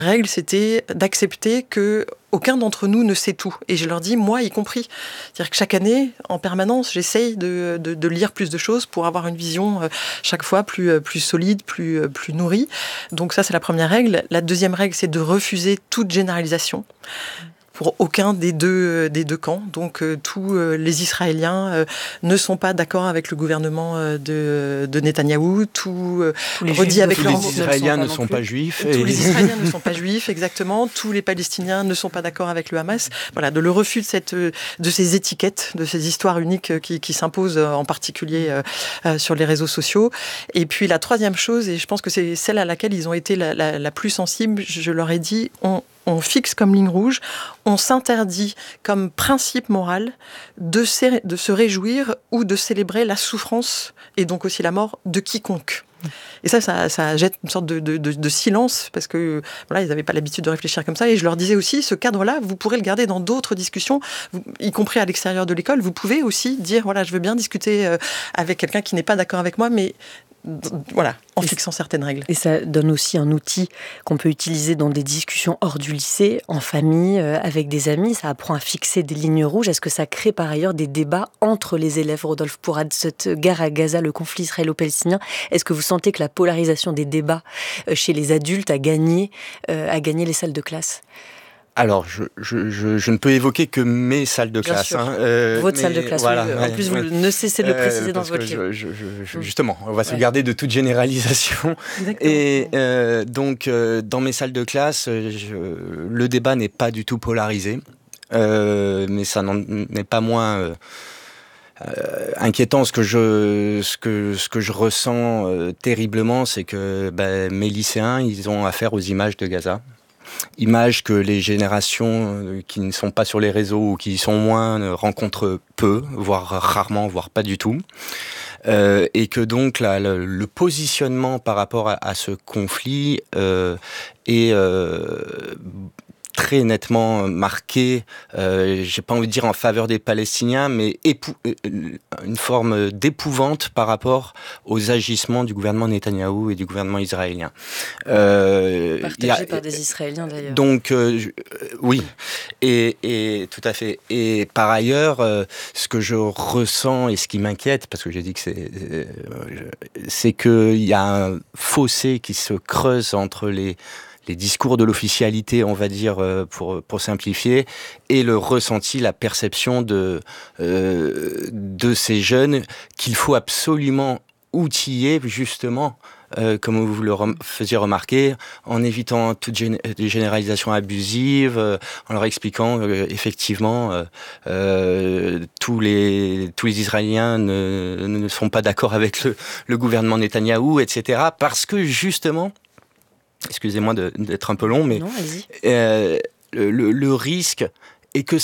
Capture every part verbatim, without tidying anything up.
règle, c'était d'accepter que aucun d'entre nous ne sait tout. Et je leur dis, moi y compris. C'est-à-dire que chaque année, en permanence, j'essaye de, de, de lire plus de choses pour avoir une vision euh, chaque fois plus, euh, plus solide, plus, euh, plus nourrie. Donc ça, c'est la première règle. La deuxième règle, c'est de refuser toute généralisation pour aucun des deux, des deux camps. Donc euh, tous euh, les Israéliens euh, ne sont pas d'accord avec le gouvernement euh, de, de Netanyahou. Tout euh, redit avec tous leur les Israéliens ne sont pas juifs. Tous et... les Israéliens ne sont pas juifs, exactement. Tous les Palestiniens ne sont pas d'accord avec le Hamas. Voilà, de le refus de, cette, de ces étiquettes, de ces histoires uniques qui, qui s'imposent en particulier euh, euh, sur les réseaux sociaux. Et puis la troisième chose, et je pense que c'est celle à laquelle ils ont été la, la, la plus sensible, je leur ai dit, on On fixe comme ligne rouge, on s'interdit comme principe moral de, sé- de se réjouir ou de célébrer la souffrance et donc aussi la mort de quiconque. Et ça, ça, ça jette une sorte de, de, de, de silence parce que voilà, ils n'avaient pas l'habitude de réfléchir comme ça. Et je leur disais aussi, ce cadre-là, vous pourrez le garder dans d'autres discussions, vous, y compris à l'extérieur de l'école. Vous pouvez aussi dire, voilà, je veux bien discuter euh, avec quelqu'un qui n'est pas d'accord avec moi, mais voilà, en fixant certaines règles. Et ça donne aussi un outil qu'on peut utiliser dans des discussions hors du lycée, en famille, euh, avec des amis. Ça apprend à fixer des lignes rouges. Est-ce que ça crée par ailleurs des débats entre les élèves, Rodolphe Pourad, cette guerre à Gaza, le conflit israélo-palestinien? Est-ce que vous sentez que la polarisation des débats chez les adultes a gagné, euh, a gagné les salles de classe? Alors, je, je, je, je ne peux évoquer que mes salles de Bien classe. Sûr. Hein, euh, Votre mais, salle de classe, voilà, oui. En ouais, plus, vous ouais. ne cessez de le préciser euh, dans votre livre. Je, je, je, justement, on va se ouais. garder de toute généralisation. Exactement. Et euh, donc, euh, dans mes salles de classe, je, le débat n'est pas du tout polarisé, euh, mais ça n'en est pas moins... Euh, Euh, inquiétant. Ce que je, ce que, ce que je ressens euh, terriblement, c'est que bah, mes lycéens, ils ont affaire aux images de Gaza. Images que les générations euh, qui ne sont pas sur les réseaux ou qui y sont moins euh, rencontrent peu, voire rarement, voire pas du tout. Euh, et que donc la, la, le positionnement par rapport à, à ce conflit euh, est... Euh, très nettement marqué, euh, j'ai pas envie de dire en faveur des Palestiniens, mais épou- une forme d'épouvante par rapport aux agissements du gouvernement Netanyahou et du gouvernement israélien. Euh, Partagé a, par des Israéliens d'ailleurs. Donc euh, je, euh, oui, et, et tout à fait. Et par ailleurs, euh, ce que je ressens et ce qui m'inquiète, parce que j'ai dit que c'est, euh, c'est qu'il y a un fossé qui se creuse entre les les discours de l'officialité, on va dire, pour, pour simplifier, et le ressenti, la perception de, euh, de ces jeunes qu'il faut absolument outiller, justement, euh, comme vous le rem- faisiez remarquer, en évitant toute gén- généralisation abusive, euh, en leur expliquant euh, effectivement euh, euh, tous les tous les Israéliens ne, ne sont pas d'accord avec le, le gouvernement Netanyahou, et cetera, parce que justement, excusez-moi de, d'être un peu long, mais non, euh, le, le risque est que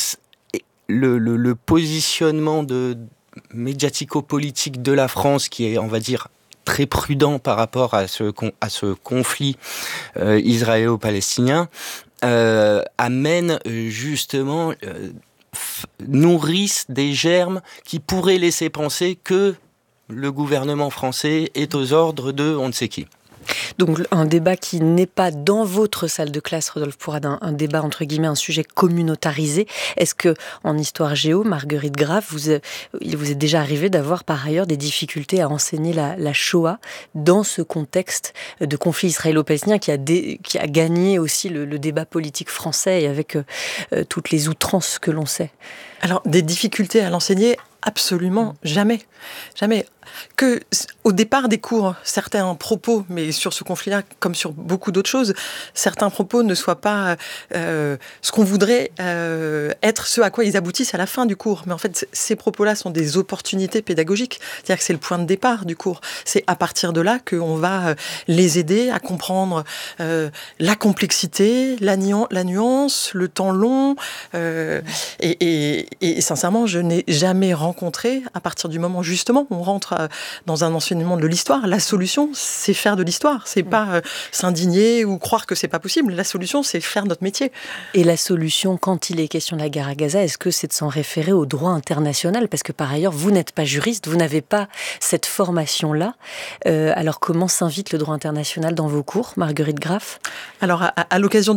le, le, le positionnement de, médiatico-politique de la France, qui est, on va dire, très prudent par rapport à ce, à ce conflit euh, israélo-palestinien, euh, amène justement, euh, f- nourrissent des germes qui pourraient laisser penser que le gouvernement français est aux ordres de on ne sait qui. Donc un débat qui n'est pas dans votre salle de classe, Rodolphe Pourad, un, un débat entre guillemets, un sujet communautarisé. Est-ce que en histoire géo, Marguerite Graff, vous, il vous est déjà arrivé d'avoir par ailleurs des difficultés à enseigner la, la Shoah dans ce contexte de conflit israélo-palestinien qui a, dé, qui a gagné aussi le, le débat politique français et avec euh, toutes les outrances que l'on sait? Alors des difficultés à l'enseigner, absolument jamais, jamais. Que au départ des cours, certains propos, mais sur ce conflit-là, comme sur beaucoup d'autres choses, certains propos ne soient pas euh, ce qu'on voudrait euh, être ce à quoi ils aboutissent à la fin du cours. Mais en fait, ces propos-là sont des opportunités pédagogiques. C'est-à-dire que c'est le point de départ du cours. C'est à partir de là qu'on va les aider à comprendre euh, la complexité, la, nu- la nuance, le temps long. Euh, et, et, et sincèrement, je n'ai jamais rencontré, à partir du moment justement où on rentre euh, dans un enseignement de l'histoire. La solution, c'est faire de l'histoire. C'est pas euh, s'indigner ou croire que c'est pas possible. La solution, c'est faire notre métier. Et la solution, quand il est question de la guerre à Gaza, est-ce que c'est de s'en référer au droit international? Parce que par ailleurs, vous n'êtes pas juriste, vous n'avez pas cette formation-là. Euh, alors comment s'invite le droit international dans vos cours, Marguerite Graff? Alors, à, à l'occasion